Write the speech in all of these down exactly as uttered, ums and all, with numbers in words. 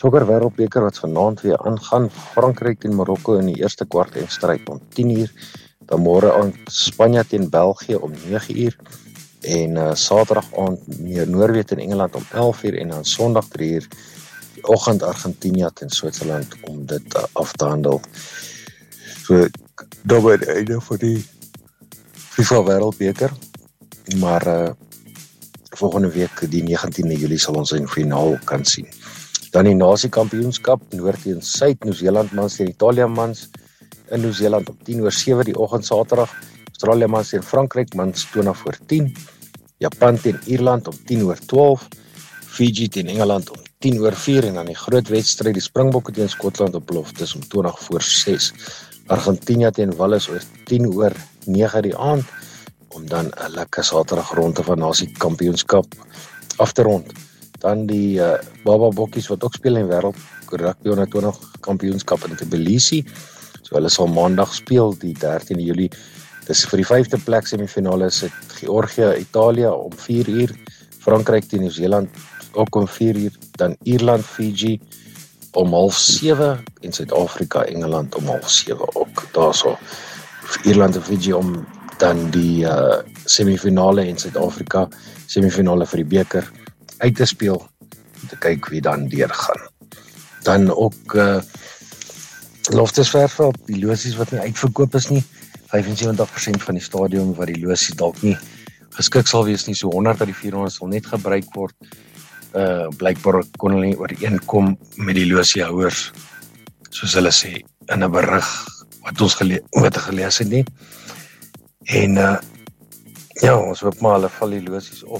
Sokker Wêreldbeker wat vanaand weer aangaan, Frankryk teen Marokko in die eerste kwart en stryd om tien uur, dan môre aand Spanje teen België om nege uur, en uh, Saterdag aand Noorwe teen Engeland om elf uur, en dan Sondag drie uur, die oggend Argentinië teen Switserland om dit uh, af te handel. So, daar by die einde van die FIFA Wêreldbeker, maar uh, volgende week, die negentiende Julie, sal ons in finaal kan sien. Dan die Nasie-kampioenskap, Noord teen Suid, Nieu-Seeland mans teen Italië mans, in Nieu-Seeland om tien oor sewe die oggend Saterdag, Australië mans teen Frankryk mans twintig voor tien, Japan teen Ierland om tien oor twaalf, Fiji teen Engeland om tien oor vier, en dan die groot wedstryd, die Springbokke teen Skotland op beloftes om twintig voor ses, Argentinië teen Wales oor tien oor nege die aand, om dan 'n lekker Saterdag ronde van Nasie-kampioenskap af te rond. Dan die uh, Baba Bokkies wat ook speel in wêreld rugby onder twintig kampioenskap in Tbilisi. So hulle sal maandag speel die dertiende Julie. Dis vir die vyfde plek semifinale is dit Georgië, Italië om vier uur, Frankryk teen Nieu-Seeland ook om vier uur, dan Ierland, Fiji om half sewe en Suid-Afrika, Engeland om half sewe ook. Daarso Ierland en Fiji om dan die uh, semifinale en Suid-Afrika semifinale vir die beker uit te speel, om te kyk wie dan deurgaan. Dan ook uh, Loftusversveld, die losies wat nie uitverkoop is nie, vyf en sewentig persent van die stadion wat die losies dalk nie geskik sal wees nie, so honderd uit die vierhonderd sal net gebruik word. Uh, blykbaar kon hulle nie ooreenkom met die losiehouers, soos hulle sê, in 'n berig wat ons gele wat gelees het nie. En uh, ja, ons hoop maar hulle val die losies op.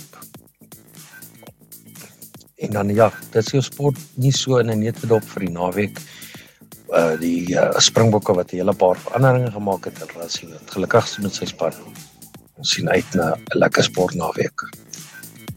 En dan ja, dit is jou sport nie so in 'n neutedop vir die naweek. Uh, die uh, Springbokke wat 'n hele paar veranderinge gemaak het, en hulle sien dit gelukkig met sy span. Ons sien uit na 'n lekker sport naweek.